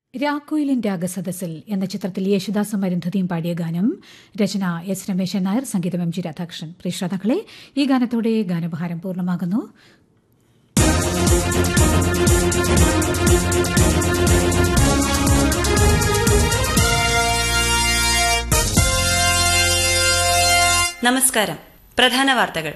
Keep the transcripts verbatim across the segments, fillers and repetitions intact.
രാക്കോയിലിൻ രാഗസദസ്സിൽ എന്ന ചിത്രത്തിൽ യേശുദാസും അരുന്ധതിയും പാടിയ ഗാനം രചന എസ് രമേശൻ നായർ, സംഗീതം എം ജി രാധാകൃഷ്ണൻ. പ്രിയ ശ്രോതാക്കളെ, ഈ ഗാനത്തോടെ ഗാനോപഹാരം പൂർണ്ണമാകുന്നു. നമസ്കാരം. പ്രധാന വാർത്തകൾ.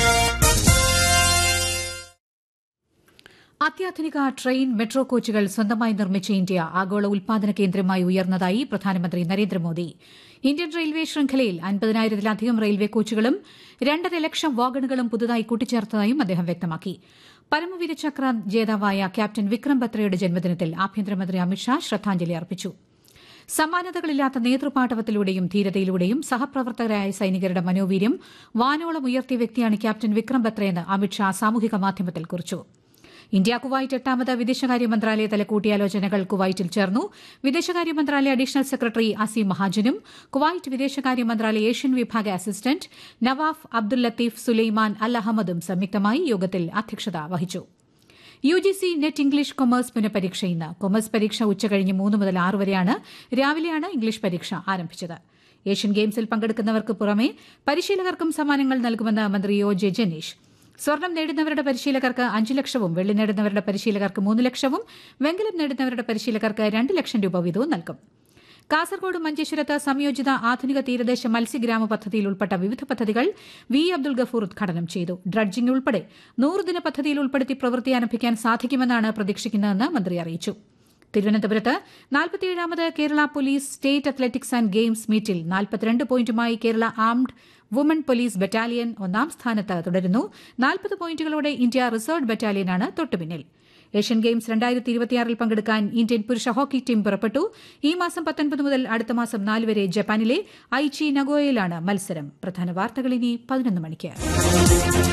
അത്യാധുനിക ട്രെയിൻ, മെട്രോ കോച്ചുകൾ സ്വന്തമായി നിർമ്മിച്ച ഇന്ത്യ ആഗോള ഉൽപാദന കേന്ദ്രമായി ഉയർന്നതായി പ്രധാനമന്ത്രി നരേന്ദ്രമോദി. ഇന്ത്യൻ റെയിൽവേ ശൃംഖലയിൽ അൻപതിനായിരത്തിലധികം റെയിൽവേ കോച്ചുകളും രണ്ടര ലക്ഷം വാഗണുകളും പുതുതായി കൂട്ടിച്ചേർത്തതായും അദ്ദേഹം വ്യക്തമാക്കി. പരമവീര ചക്ര ജേതാവായ ക്യാപ്റ്റൻ വിക്രം ബത്രയുടെ ജന്മദിനത്തിൽ ആഭ്യന്തരമന്ത്രി അമിത്ഷാ ശ്രദ്ധാഞ്ജലി അർപ്പിച്ചു. സമാനതകളില്ലാത്ത നേതൃപാടവത്തിലൂടെയും ധീരതയിലൂടെയും സഹപ്രവർത്തകരായ സൈനികരുടെ മനോവീര്യം വാനോളം ഉയർത്തിയ വ്യക്തിയാണ് ക്യാപ്റ്റൻ വിക്രം ബത്രയെന്ന് അമിത്ഷാ സാമൂഹിക മാധ്യമത്തിൽ കുറിച്ചു. ഇന്ത്യ കുവൈറ്റ് എട്ടാമത് വിദേശകാര്യ മന്ത്രാലയതല കൂടിയാലോചനകൾ കുവൈറ്റിൽ ചേർന്നു. വിദേശകാര്യ മന്ത്രാലയ അഡീഷണൽ സെക്രട്ടറി അസീം മഹാജനും കുവൈറ്റ് വിദേശകാര്യ മന്ത്രാലയ ഏഷ്യൻ വിഭാഗ അസിസ്റ്റന്റ് നവാഫ് അബ്ദുൽ ലത്തീഫ് സുലൈമാൻ അൽ അഹമ്മദും സംയുക്തമായി യോഗത്തിൽ അധ്യക്ഷത വഹിച്ചു. യുജിസി നെറ്റ് ഇംഗ്ലീഷ് കൊമേഴ്സ് പുനഃപരീക്ഷ ഇന്ന്. കൊമേഴ്സ് പരീക്ഷ ഉച്ചകഴിഞ്ഞ് മൂന്ന് മുതൽ ആറ് വരെയാണ്. രാവിലെയാണ് ഇംഗ്ലീഷ് പരീക്ഷ ആരംഭിച്ചത്. ഏഷ്യൻ ഗെയിംസിൽ പങ്കെടുക്കുന്നവർക്ക് പുറമെ പരിശീലകർക്കും സമ്മാനങ്ങൾ നൽകുമെന്ന് മന്ത്രി ഒ ജെ ജനീഷ്. സ്വർണം നേടുന്നവരുടെ പരിശീലകർക്ക് അഞ്ച് ലക്ഷവും വെള്ളി നേടുന്നവരുടെ പരിശീലകർക്ക് മൂന്ന് ലക്ഷവും വെങ്കലം നേടുന്നവരുടെ പരിശീലകർക്ക് രണ്ട് ലക്ഷം രൂപ വീതവും നൽകും. കാസർഗോഡ് മഞ്ചേശ്വരത്ത് സംയോജിത ആധുനിക തീരദേശ മത്സ്യഗ്രാമ പദ്ധതിയിൽ ഉൾപ്പെട്ട വിവിധ പദ്ധതികൾ വി അബ്ദുൽ ഗഫൂർ ഉദ്ഘാടനം ചെയ്തു. ഡ്രഡ്ജിംഗ് ഉൾപ്പെടെ നൂറുദിന പദ്ധതിയിൽ ഉൾപ്പെടുത്തി പ്രവൃത്തി ആരംഭിക്കാൻ സാധിക്കുമെന്നാണ് പ്രതീക്ഷിക്കുന്നതെന്ന് മന്ത്രി അറിയിച്ചു. തിരുവനന്തപുരത്ത് നാൽപ്പത്തിയേഴാമത് Kerala police state athletics and games മീറ്റിൽ നാൽപ്പത്തിരണ്ട് പോയിന്റുമായി Kerala armed woman police battalion ഒന്നാം സ്ഥാനത്ത് തുടരുന്നു. നാൽപ്പത് പോയിന്റുകളോടെ ഇന്ത്യ റിസർവ് ബറ്റാലിയനാണ് തൊട്ടുപിന്നിൽ. ഏഷ്യൻ ഗെയിംസ് രണ്ടായിരത്തി ഇരുപത്തിയാറിൽ പങ്കെടുക്കാൻ ഇന്ത്യൻ പുരുഷ ഹോക്കി ടീം പുറപ്പെട്ടു. ഈ മാസം പത്തൊൻപത് മുതൽ അടുത്ത മാസം നാല് വരെ ജപ്പാനിലെ ഐച്ചി നഗോയയിലാണ് മത്സരം. പ്രധാന വാർത്തകൾ ഇനി പതിനൊന്ന് മണിക്ക്.